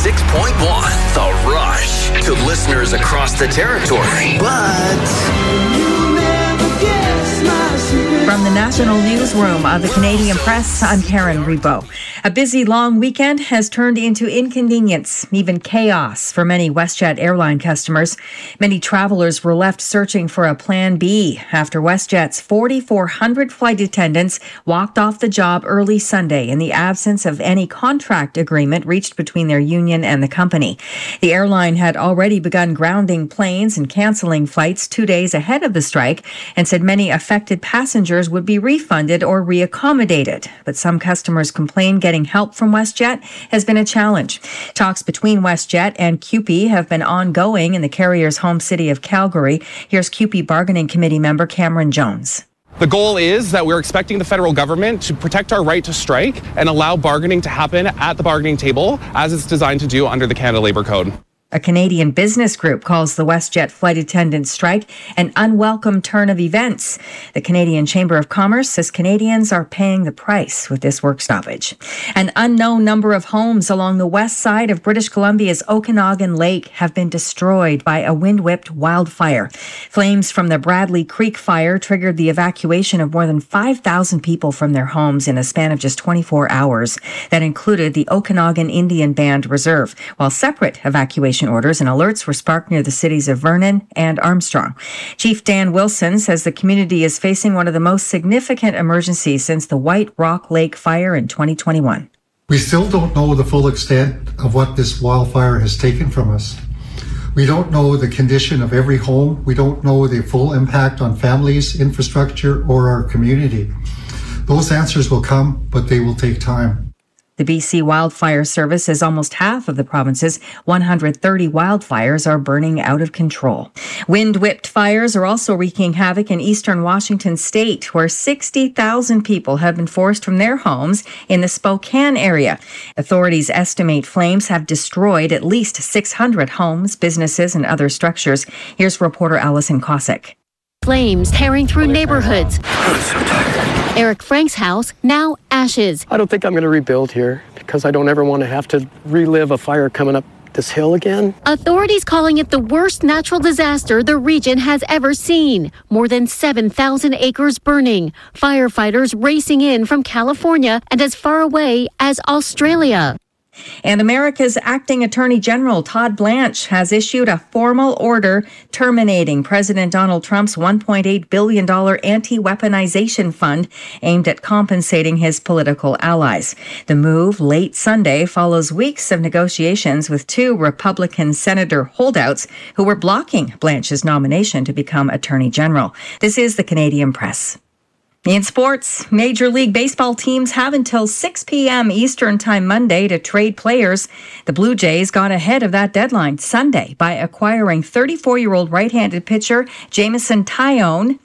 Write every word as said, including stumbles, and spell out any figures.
six point one, The Rush, to listeners across the territory. But you'll never guess my secret. From the National Newsroom of the Canadian Press, I'm Karen Rebo. A busy long weekend has turned into inconvenience, even chaos for many WestJet airline customers. Many travelers were left searching for a plan B after WestJet's four thousand four hundred flight attendants walked off the job early Sunday in the absence of any contract agreement reached between their union and the company. The airline had already begun grounding planes and canceling flights two days ahead of the strike and said many affected passengers would be refunded or reaccommodated. But some customers complained getting help from WestJet has been a challenge. Talks between WestJet and C U P E have been ongoing in the carrier's home city of Calgary. Here's C U P E Bargaining Committee member Cameron Jones. The goal is that we're expecting the federal government to protect our right to strike and allow bargaining to happen at the bargaining table as it's designed to do under the Canada Labour Code. A Canadian business group calls the WestJet flight attendant strike an unwelcome turn of events. The Canadian Chamber of Commerce says Canadians are paying the price with this work stoppage. An unknown number of homes along the west side of British Columbia's Okanagan Lake have been destroyed by a wind-whipped wildfire. Flames from the Bradley Creek fire triggered the evacuation of more than five thousand people from their homes in a span of just twenty-four hours. That included the Okanagan Indian Band Reserve, while separate evacuation orders and alerts were sparked near the cities of Vernon and Armstrong. Chief Dan Wilson says the community is facing one of the most significant emergencies since the White Rock Lake fire in twenty twenty-one. We still don't know the full extent of what this wildfire has taken from us. We don't know the condition of every home. We don't know the full impact on families, infrastructure, or our community. Those answers will come, but they will take time. The B C Wildfire Service says almost half of the province's one hundred thirty wildfires are burning out of control. Wind-whipped fires are also wreaking havoc in eastern Washington state, where sixty thousand people have been forced from their homes in the Spokane area. Authorities estimate flames have destroyed at least six hundred homes, businesses, and other structures. Here's reporter Allison Cossack. Flames tearing through neighborhoods. Eric Frank's house, now ashes. I don't think I'm going to rebuild here because I don't ever want to have to relive a fire coming up this hill again. Authorities calling it the worst natural disaster the region has ever seen. More than seven thousand acres burning. Firefighters racing in from California and as far away as Australia. And America's acting Attorney General Todd Blanche has issued a formal order terminating President Donald Trump's one point eight billion dollars anti-weaponization fund aimed at compensating his political allies. The move late Sunday follows weeks of negotiations with two Republican senator holdouts who were blocking Blanche's nomination to become Attorney General. This is the Canadian Press. In sports, Major League Baseball teams have until six p.m. Eastern Time Monday to trade players. The Blue Jays got ahead of that deadline Sunday by acquiring thirty-four-year-old right-handed pitcher Jameson Taillon